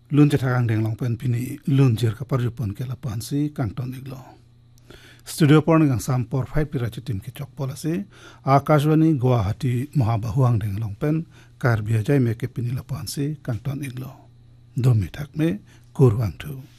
Lun चटांग Deng long pen पिनी Lun जेर का परजुपन के ला पांसी कांगटोन इगलो स्टूडियो पॉन गंग साम पोर 5 पिरा टीम के चौक पोलासे Akashvani Guwahati महाबाहुआंग Deng long pen car बिया जाय में के पिनी ला पांसी कांगटोन इगलो 2 मिनट में कुरवांग थू